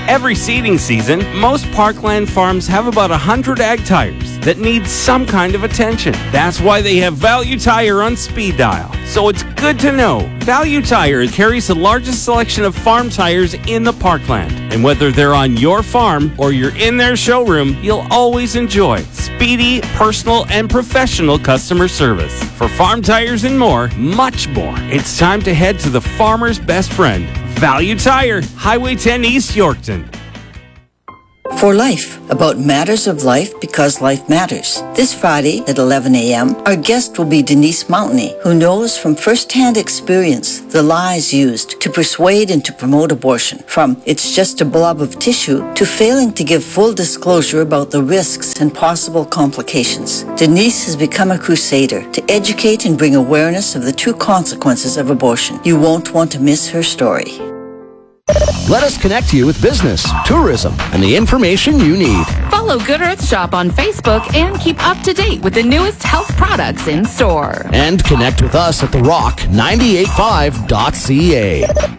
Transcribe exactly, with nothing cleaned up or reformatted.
Every seeding season, most Parkland farms have about one hundred ag tires that need some kind of attention. That's why they have Value Tire on speed dial. So it's good to know Value Tire carries the largest selection of farm tires in the Parkland. And whether they're on your farm or you're in their showroom, you'll always enjoy speedy, personal, and professional customer service. For farm tires and more, much more, it's time to head to the farmer's best friend, Value Tire, Highway ten East Yorkton. For Life, about matters of life because life matters. This Friday at eleven a.m., our guest will be Denise Mountney, who knows from first-hand experience the lies used to persuade and to promote abortion, from it's just a blob of tissue to failing to give full disclosure about the risks and possible complications. Denise has become a crusader to educate and bring awareness of the true consequences of abortion. You won't want to miss her story. Let us connect you with business, tourism, and the information you need. Follow Good Earth Shop on Facebook and keep up to date with the newest health products in store. And connect with us at the rock nine eight five dot c a.